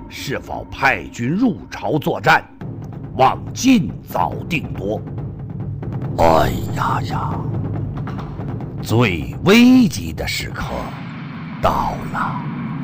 是否派军入朝作战，望尽早定夺。哎呀呀，最危急的时刻到了。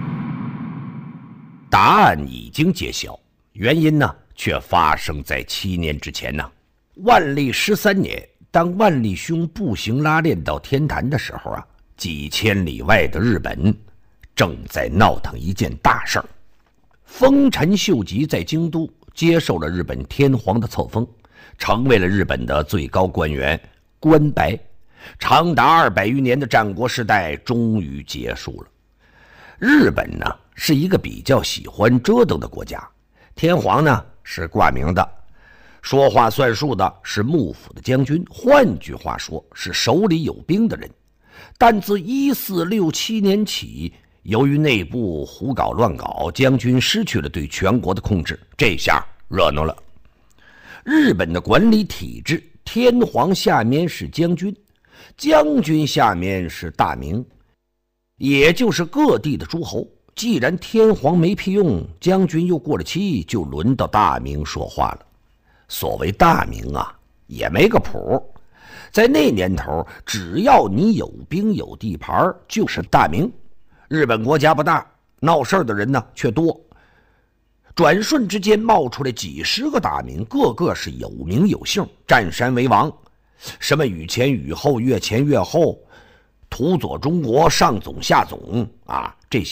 答案已经揭晓，原因呢，却发生在7年之前呢。万历13年，当万历兄步行拉练到天坛的时候啊，几千里外的日本正在闹腾一件大事儿。丰臣秀吉在京都接受了日本天皇的册封，成为了日本的最高官员关白。长达200余年的战国时代终于结束了。日本呢，是一个比较喜欢折腾的国家，天皇呢是挂名的，说话算数的是幕府的将军，换句话说是手里有兵的人。但自1467年起，由于内部胡搞乱搞，将军失去了对全国的控制，这下热闹了。日本的管理体制，天皇下面是将军，将军下面是大名，也就是各地的诸侯。既然天皇没屁用，将军又过了期，就轮到大名说话了。所谓大名啊，也没个谱。在那年头，只要你有兵有地盘，就是大名。日本国家不大，闹事的人呢却多，转瞬之间冒出来几十个大名，个个是有名有姓，占山为王，什么羽前羽后，越前越后，土佐中国，上总下总啊，这些